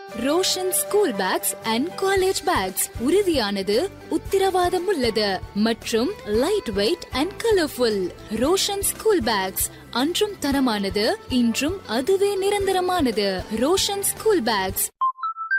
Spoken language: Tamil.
Roshan school packs and college bags உறுதியானது, உத்தரவாதம் உள்ளது மற்றும் light weight and colourful. Roshan school packs அன்றும் தரமானது, இன்றும் அதுவே நிரந்தரமானது. Roshan school packs